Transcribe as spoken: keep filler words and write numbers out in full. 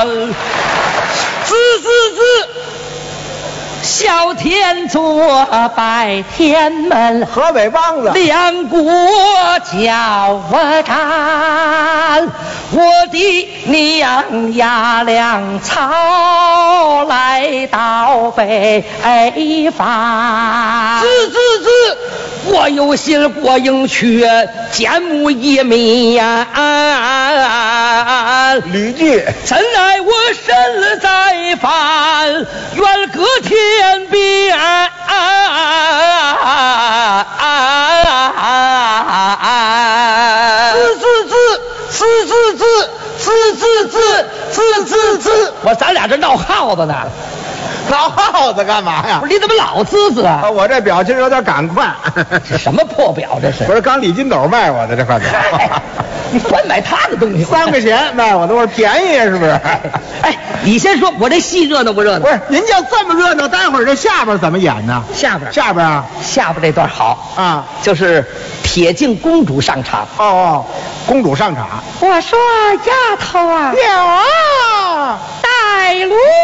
子子子，小天作拜天门， 河北梆子， 两国交战，我的娘呀，粮草来到北方。子子子，我有心过营去，见母一面。 吕剧， 怎奈我身在凡，远隔天边。子子子，子子子，子子子，子子子，我咱俩这闹耗子呢。 闹耗子干嘛呀？ 不是你怎么老滋滋啊？ 我这表情有点赶快。 这什么破表这是？ 不是刚李金斗卖我的这块表。 你专买他的东西， 三块钱卖我的，我说便宜是不是？ 哎，你先说，我这戏热闹不热闹？ 不是，您要这么热闹，待会儿这下边怎么演呢？ 下边下边啊， 下边这段好啊， 就是铁镜公主上场。 哦哦，公主上场。 我说丫头啊， 有啊， 带路。